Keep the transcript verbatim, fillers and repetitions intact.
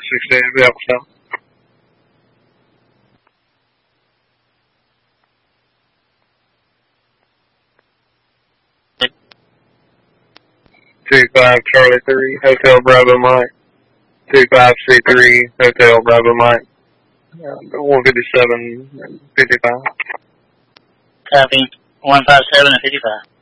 sixty-eight, be up for two five Charlie three, Hotel Bravo Mike. two five C three, Hotel Bravo Mike. Uh, one fifty-seven, fifty-five. Copy. one five seven and fifty-five.